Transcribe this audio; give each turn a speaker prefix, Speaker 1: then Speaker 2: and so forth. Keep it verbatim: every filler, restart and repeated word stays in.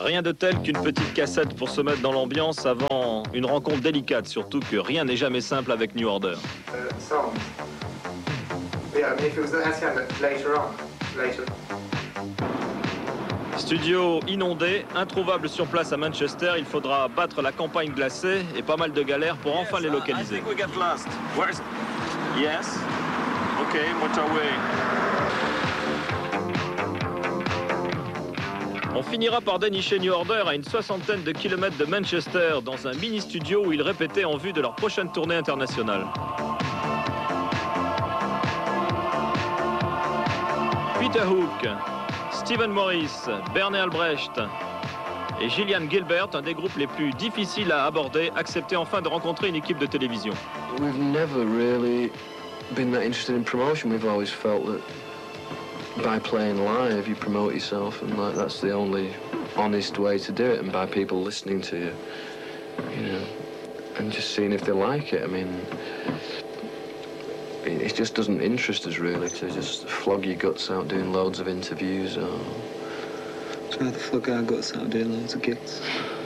Speaker 1: Rien de tel qu'une petite cassette pour se mettre dans l'ambiance avant une rencontre délicate, surtout que rien n'est jamais simple avec New Order.
Speaker 2: Uh, songs. Yeah, I mean, if it was the S M later on, later.
Speaker 1: Studio inondé, introuvable sur place à Manchester, il faudra battre la campagne glacée et pas mal de galères pour enfin les localiser.
Speaker 3: I think we get lost. Where's... Yes. Okay, what are we?
Speaker 1: On finira par dénicher New Order à une soixantaine de kilomètres de Manchester, dans un mini-studio où ils répétaient en vue de leur prochaine tournée internationale. Peter Hook, Stephen Morris, Bernie Albrecht et Gillian Gilbert, un des groupes les plus difficiles à aborder, acceptaient enfin de rencontrer une équipe de télévision.
Speaker 4: We've never really been that interested in promotion. We've always felt that by playing live, you promote yourself, and like that's the only honest way to do it, and by people listening to you, you know, and just seeing if they like it. I mean, it just doesn't interest us really to just flog your guts out doing loads of interviews or...
Speaker 5: Try to flog our guts out doing loads of gigs.